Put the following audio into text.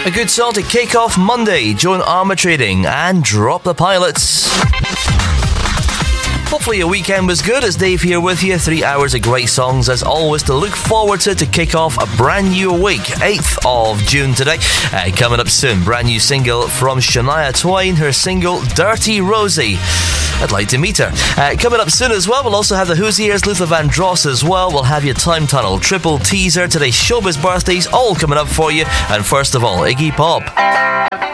A good song to kick off Monday, Joan Armatrading and Drop the Pilots. Hopefully your weekend was good, as Dave here with you. 3 hours of great songs as always to look forward to kick off a brand new week. 8th of June today. Coming up soon, brand new single from Shania Twain, her single Dirty Rosie. I'd like to meet her. Coming up soon as well, we'll also have the Hoosiers, Luther Vandross as well. We'll have your Time Tunnel, triple teaser, today's showbiz birthdays, all coming up for you. And first of all, Iggy Pop.